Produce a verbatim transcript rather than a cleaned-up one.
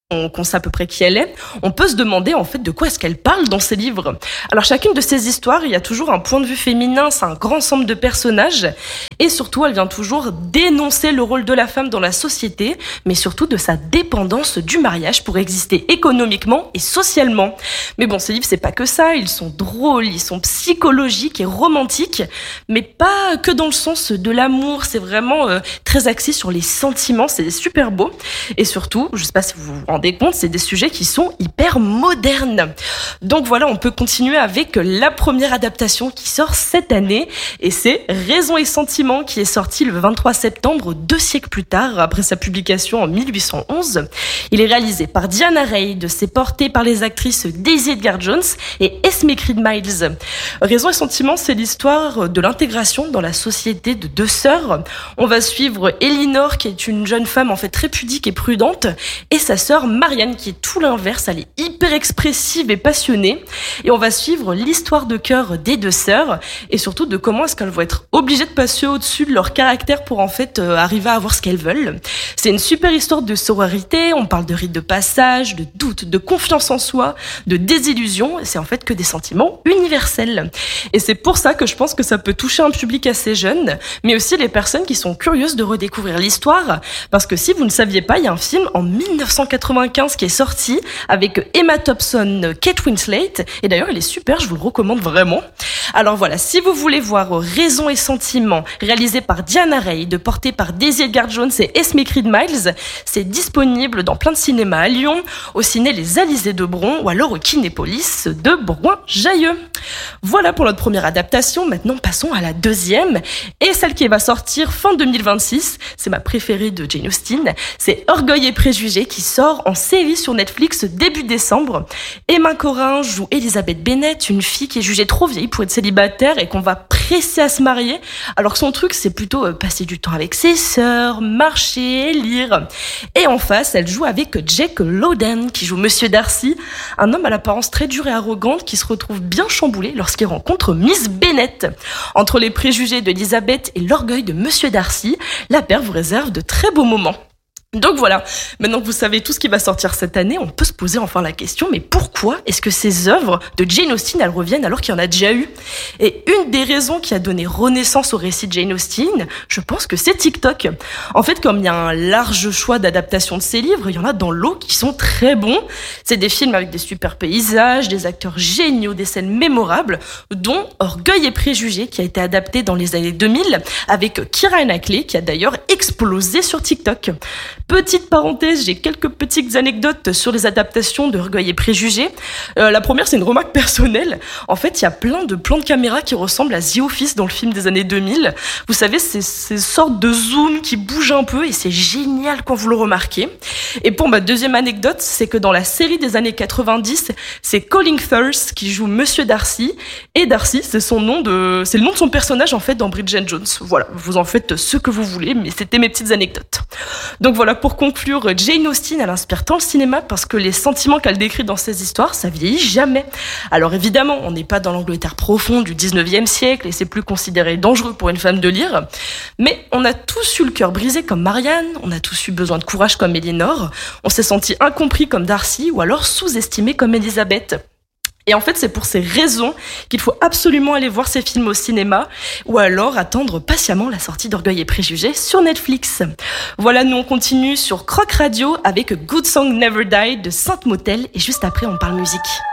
On, qu'on sait à peu près qui elle est, on peut se demander en fait de quoi est-ce qu'elle parle dans ses livres. Alors chacune de ces histoires, il y a toujours un point de vue féminin, c'est un grand ensemble de personnages, et surtout elle vient toujours dénoncer le rôle de la femme dans la société, mais surtout de sa dépendance du mariage pour exister économiquement et socialement. Mais bon, ces livres c'est pas que ça, ils sont drôles, ils sont psychologiques et romantiques, mais pas que dans le sens de l'amour, c'est vraiment euh, très axé sur les sentiments, c'est super beau, et surtout, je sais pas si vous vous rendez compte, c'est des sujets qui sont hyper modernes. Donc voilà, on peut continuer avec la première adaptation qui sort cette année, et c'est Raison et Sentiment qui est sorti le vingt-trois septembre, deux siècles plus tard, après sa publication en mille huit cent onze. Il est réalisé par Diana Reid, c'est porté par les actrices Daisy Edgar Jones et Esme Creed Miles. Raison et Sentiment, c'est l'histoire de l'intégration dans la société de deux sœurs. On va suivre Elinor, qui est une jeune femme en fait très pudique et prudente, et sa sœur Marianne, qui est tout l'inverse, elle est hyper expressive et passionnée. Et on va suivre l'histoire de cœur des deux sœurs, et surtout de comment est-ce qu'elles vont être obligées de passer au-dessus de leur caractère pour en fait euh, arriver à avoir ce qu'elles veulent. C'est une super histoire de sororité, on parle de rites de passage, de doute, de confiance en soi, de désillusion, c'est en fait que des sentiments universels. Et c'est pour ça que je pense que ça peut toucher un public assez jeune, mais aussi les personnes qui sont curieuses de redécouvrir l'histoire, parce que si vous ne saviez pas, il y a un film en dix-neuf cent quatre-vingt-quinze qui est sorti avec Emma Thompson, Kate Winslet, et d'ailleurs il est super, je vous le recommande vraiment. Alors voilà, si vous voulez voir Raison et Sentiment, réalisé par Diana Reid, porté par Daisy Edgar Jones et Esme Creed Miles, c'est disponible dans plein de cinémas à Lyon, au ciné Les Alizés de Bron ou alors au Kinépolis de Bourgoin-Jallieu. Voilà pour notre première adaptation, maintenant passons à la deuxième, et celle qui va sortir fin deux mille vingt-six, c'est ma préférée de Jane Austen, c'est Orgueil et Préjugés qui sort en série sur Netflix début décembre. Emma Corrin joue Elizabeth Bennet, une fille qui est jugée trop vieille pour être célibataire et qu'on va presser à se marier, alors que son truc c'est plutôt euh, passer du temps avec ses sœurs, marcher, lire. Et en face, elle joue avec Jake Lowden qui joue Monsieur Darcy, un homme à l'apparence très dure et arrogante qui se retrouve bien chamboulé lorsqu'il rencontre Miss Bennet. Entre les préjugés d'Elizabeth et l'orgueil de Monsieur Darcy, la paire vous réserve de très beaux moments. Donc voilà, maintenant que vous savez tout ce qui va sortir cette année, on peut se poser enfin la question, mais pourquoi est-ce que ces œuvres de Jane Austen, elles reviennent alors qu'il y en a déjà eu ? Et une des raisons qui a donné renaissance au récit de Jane Austen, je pense que c'est TikTok. En fait, comme il y a un large choix d'adaptation de ces livres, il y en a dans l'eau qui sont très bons. C'est des films avec des super paysages, des acteurs géniaux, des scènes mémorables, dont Orgueil et Préjugés, qui a été adapté dans les années deux mille, avec Keira Knightley, qui a d'ailleurs explosé sur TikTok. Petite parenthèse, j'ai quelques petites anecdotes sur les adaptations de Orgueil et Préjugés. Euh, la première, c'est une remarque personnelle. En fait, il y a plein de plans de caméra qui ressemblent à The Office dans le film des années deux mille. Vous savez, c'est ces sortes de zoom qui bougent un peu et c'est génial quand vous le remarquez. Et pour ma deuxième anecdote, c'est que dans la série des années quatre-vingt-dix, c'est Colin Firth qui joue Monsieur Darcy. Et Darcy, c'est son nom de, c'est le nom de son personnage en fait dans Bridget Jones. Voilà, vous en faites ce que vous voulez, mais c'était mes petites anecdotes. Donc voilà, pour conclure, Jane Austen, elle inspire tant le cinéma parce que les sentiments qu'elle décrit dans ses histoires, ça vieillit jamais. Alors évidemment, on n'est pas dans l'Angleterre profonde du dix-neuvième siècle et c'est plus considéré dangereux pour une femme de lire, mais on a tous eu le cœur brisé comme Marianne, on a tous eu besoin de courage comme Elinor, on s'est senti incompris comme Darcy ou alors sous-estimé comme Elizabeth. Et en fait, c'est pour ces raisons qu'il faut absolument aller voir ces films au cinéma ou alors attendre patiemment la sortie d'Orgueil et Préjugés sur Netflix. Voilà, nous on continue sur Croc Radio avec Good Song Never Die de Sainte Motel et juste après on parle musique.